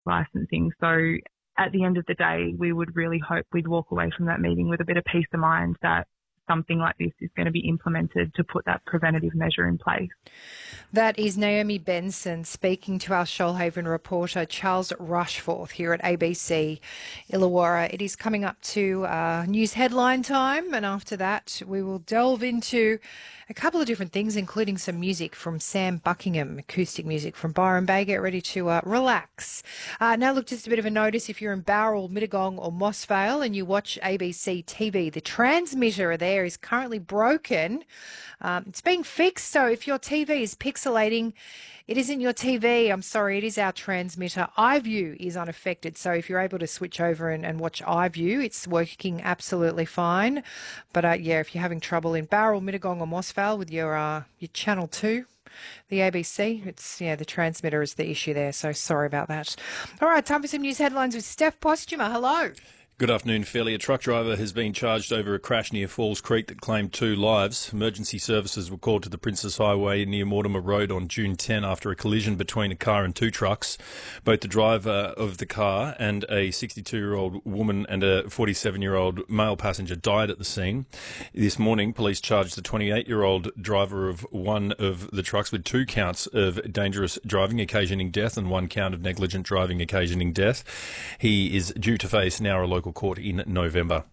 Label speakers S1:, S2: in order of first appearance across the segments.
S1: licensing. So at the end of the day, we would really hope we'd walk away from that meeting with a bit of peace of mind that something like this is going to be implemented to put that preventative measure in place.
S2: That is Naomi Benson speaking to our Shoalhaven reporter Charles Rushforth here at ABC Illawarra. It is coming up to news headline time, and after that we will delve into a couple of different things, including some music from Sam Buckingham, acoustic music from Byron Bay. Get ready to relax. Now, look, just a bit of a notice. If you're in Bowral, Mittagong or Moss Vale and you watch ABC TV, the transmitter there is currently broken. It's being fixed, so if your TV is pixelating, it isn't your TV. I'm sorry, it is our transmitter. iView is unaffected, so if you're able to switch over and watch iView, it's working absolutely fine. But yeah, if you're having trouble in Bowral, Mittagong or Moss Vale with your Channel 2, the ABC, the transmitter is the issue there, so sorry about that. All right, time for some news headlines with Steph Postuma. Hello.
S3: Good afternoon, Philly. A truck driver has been charged over a crash near Falls Creek that claimed 2 lives. Emergency services were called to the Princess Highway near Mortimer Road on June 10 after a collision between a car and 2 trucks. Both the driver of the car and a 62-year-old woman and a 47-year-old male passenger died at the scene. This morning, police charged the 28-year-old driver of one of the trucks with 2 counts of dangerous driving occasioning death and 1 count of negligent driving occasioning death. He is due to face now a local court in November.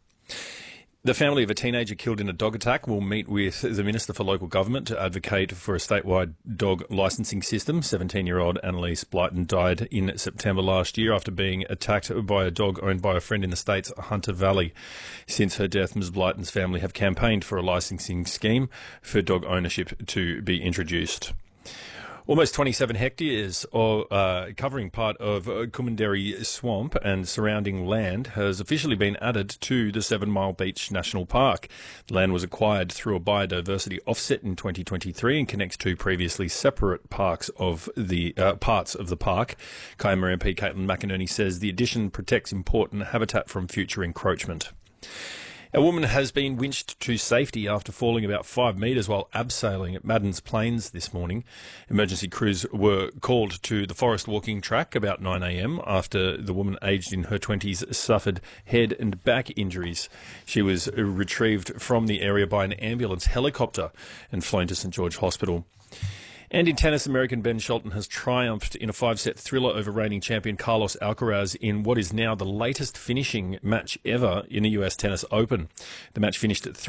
S3: The family of a teenager killed in a dog attack will meet with the Minister for Local Government to advocate for a statewide dog licensing system. 17-year-old Annalise Blyton died in September last year after being attacked by a dog owned by a friend in the state's Hunter Valley. Since her death, Ms. Blyton's family have campaigned for a licensing scheme for dog ownership to be introduced. Almost 27 hectares covering part of Kumanderi Swamp and surrounding land has officially been added to the 7 Mile Beach National Park. The land was acquired through a biodiversity offset in 2023 and connects 2 previously separate parts of the park. Kiama MP Caitlin McInerney says the addition protects important habitat from future encroachment. A woman has been winched to safety after falling about 5 metres while abseiling at Maddens Plains this morning. Emergency crews were called to the forest walking track about 9 a.m. after the woman, aged in her 20s, suffered head and back injuries. She was retrieved from the area by an ambulance helicopter and flown to St George Hospital. And in tennis, American Ben Shelton has triumphed in a 5-set thriller over reigning champion Carlos Alcaraz in what is now the latest finishing match ever in a US Tennis Open. The match finished at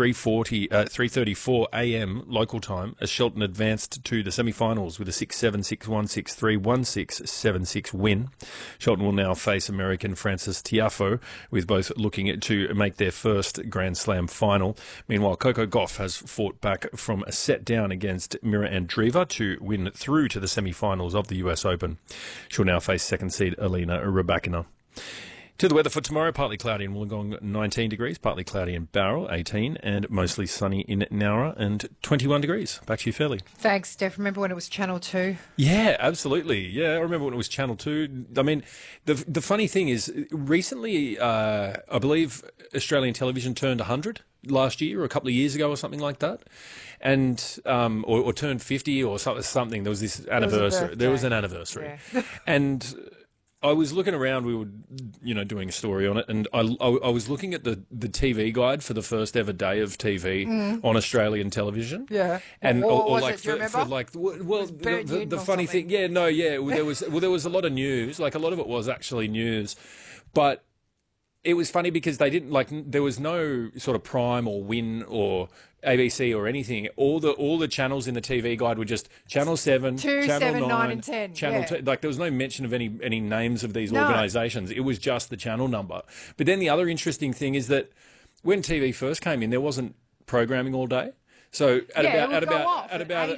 S3: 3:34 a.m. local time as Shelton advanced to the semi-finals with a 6-7, 6-1, 6-3, 1-6, 7-6 win. Shelton will now face American Frances Tiafoe, with both looking to make their first Grand Slam final. Meanwhile, Coco Gauff has fought back from a set down against Mira Andreeva to win through to the semi-finals of the US Open. She'll now face second seed Elena Rybakina. To the weather for tomorrow, partly cloudy in Wollongong, 19 degrees, partly cloudy in Bowral, 18, and mostly sunny in Nowra, and 21 degrees. Back to you, Fairly.
S2: Thanks, Steph. Remember when it was Channel 2?
S3: Yeah, absolutely. Yeah, I remember when it was Channel 2. I mean, the funny thing is, recently, I believe Australian television turned 100 last year or a couple of years ago or something like that. And or turned 50 or something. There was this anniversary. There was an anniversary. Yeah. And I was looking around, we were, doing a story on it, and I was looking at the TV guide for the first ever day of TV on Australian television.
S2: Yeah.
S3: And
S2: or
S3: like
S2: it, do you remember?
S3: for like the funny thing, yeah, no, yeah, there was a lot of news, like a lot of it was actually news, but it was funny because they didn't there was no sort of Prime or Win or ABC or anything. All the channels in the TV guide were just Channel 7,
S2: 2,
S3: Channel
S2: 7,
S3: 9,
S2: 9 and 10.
S3: Channel 2. Like there was no mention of any names of these organisations. It was just the channel number. But then the other interesting thing is that when TV first came in, there wasn't programming all day. So at about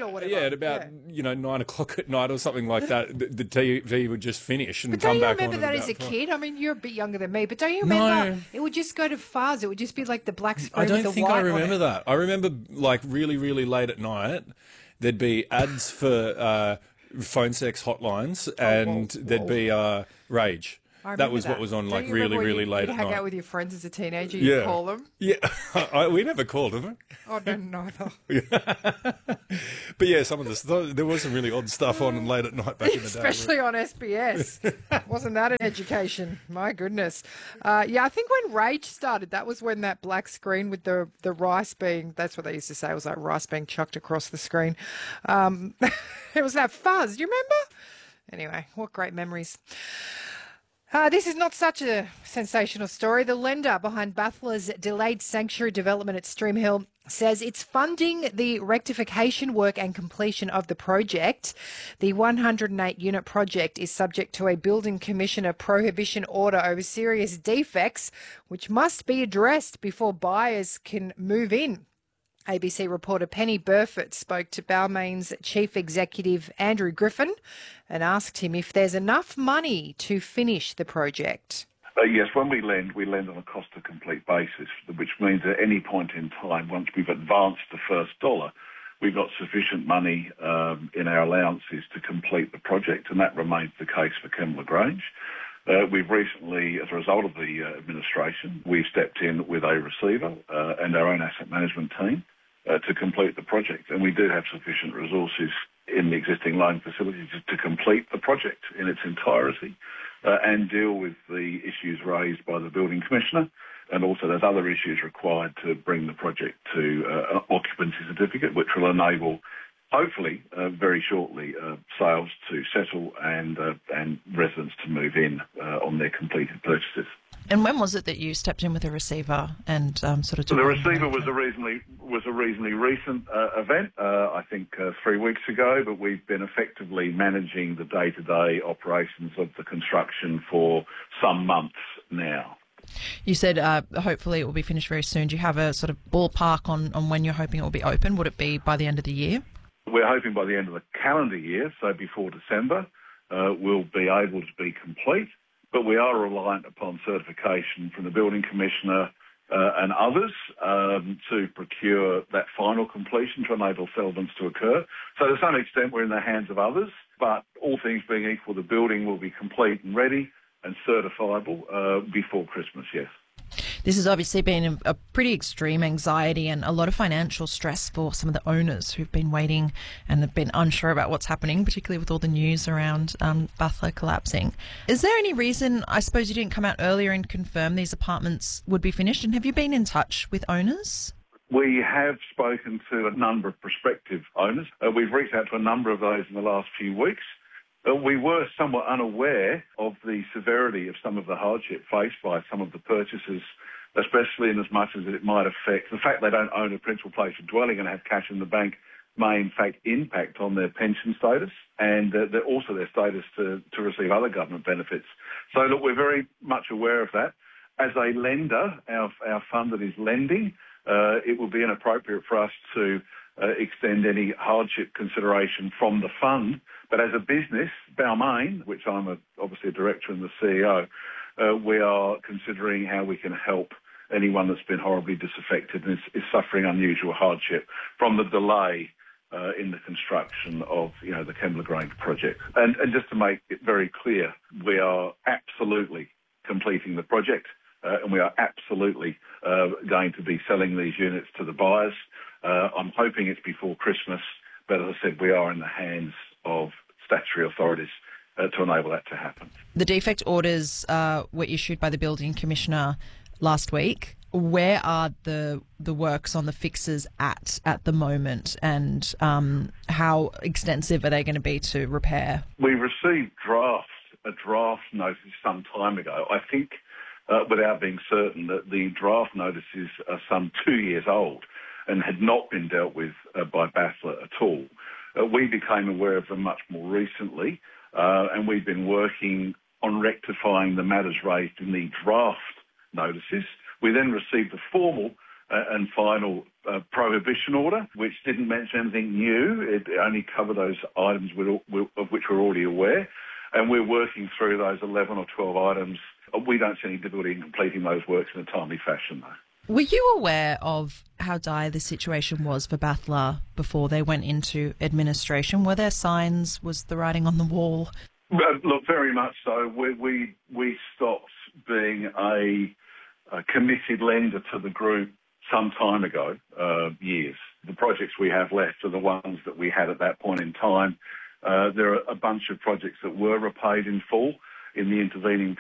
S3: 9 o'clock at night or something like that, the TV would just finish and come back on.
S2: Don't you remember that as a kid? I mean, you're a bit younger than me, but don't you remember? No. It would just go to fuzz. It would just be like the black screen.
S3: I don't
S2: with the
S3: think
S2: white
S3: I remember
S2: on it.
S3: that. I remember like really, really late at night, there'd be ads for phone sex hotlines, and there'd be Rage. That was what was on like really, really late at night.
S2: You'd hang out with your friends as a teenager, you'd call them?
S3: Yeah, we never called them.
S2: Oh, no, neither.
S3: But yeah, some of this, there was some really odd stuff on late at night back in the day.
S2: Especially on SBS. Wasn't that an education? My goodness. I think when Rage started, that was when that black screen with the rice being, that's what they used to say, it was like rice being chucked across the screen. It was that fuzz. Do you remember? Anyway, what great memories. This is not such a sensational story. The lender behind Bathela's delayed sanctuary development at Streamhill says it's funding the rectification work and completion of the project. The 108-unit project is subject to a building commissioner prohibition order over serious defects, which must be addressed before buyers can move in. ABC reporter Penny Burford spoke to Balmain's chief executive Andrew Griffin and asked him if there's enough money to finish the project.
S4: Yes, when we lend on a cost-to-complete basis, which means at any point in time, once we've advanced the first dollar, we've got sufficient money in our allowances to complete the project, and that remains the case for Kembla Grange. We've recently, as a result of the administration, we've stepped in with a receiver and our own asset management team to complete the project. And we do have sufficient resources in the existing loan facilities to complete the project in its entirety and deal with the issues raised by the building commissioner. And also there's other issues required to bring the project to an occupancy certificate, which will enable, hopefully, very shortly, sales to settle and residents to move in on their completed purchases.
S5: And when was it that you stepped in with a receiver and sort of?
S4: So the receiver was a reasonably recent event. I think 3 weeks ago. But we've been effectively managing the day-to-day operations of the construction for some months now.
S5: You said hopefully it will be finished very soon. Do you have a sort of ballpark on when you're hoping it will be open? Would it be by the end of the year?
S4: We're hoping by the end of the calendar year, so before December, we'll be able to be complete. But we are reliant upon certification from the building commissioner and others to procure that final completion to enable settlements to occur. So to some extent we're in the hands of others, but all things being equal, the building will be complete and ready and certifiable before Christmas, yes.
S5: This has obviously been a pretty extreme anxiety and a lot of financial stress for some of the owners who've been waiting and have been unsure about what's happening, particularly with all the news around Bathela collapsing. Is there any reason, I suppose, you didn't come out earlier and confirm these apartments would be finished? And have you been in touch with owners?
S4: We have spoken to a number of prospective owners. We've reached out to a number of those in the last few weeks. We were somewhat unaware of the severity of some of the hardship faced by some of the purchasers, especially in as much as it might affect the fact they don't own a principal place of dwelling and have cash in the bank may in fact impact on their pension status and also their status to receive other government benefits. So look, we're very much aware of that. As a lender, our fund that is lending, it would be inappropriate for us to extend any hardship consideration from the fund. But as a business, Balmain, which I'm obviously a director and the CEO, we are considering how we can help anyone that's been horribly disaffected and is suffering unusual hardship from the delay in the construction of, the Kembla Grange project. And just to make it very clear, we are absolutely completing the project and we are absolutely going to be selling these units to the buyers. I'm hoping it's before Christmas, but as I said, we are in the hands of statutory authorities to enable that to happen.
S5: The defect orders were issued by the Building Commissioner last week. Where are the works on the fixes at the moment, and how extensive are they going to be to repair?
S4: We received a draft notice some time ago. I think, without being certain, that the draft notices are some 2 years old and had not been dealt with by Bathela at all. We became aware of them much more recently, and we've been working on rectifying the matters raised in the draft notices. We then received the formal and final prohibition order, which didn't mention anything new. It only covered those items of which we're already aware, and we're working through those 11 or 12 items. We don't see any difficulty in completing those works in a timely fashion, though.
S5: Were you aware of how dire the situation was for Bathela before they went into administration? Were there signs? Was the writing on the wall?
S4: Look, very much so. We stopped being a committed lender to the group some time ago, years. The projects we have left are the ones that we had at that point in time. There are a bunch of projects that were repaid in full in the intervening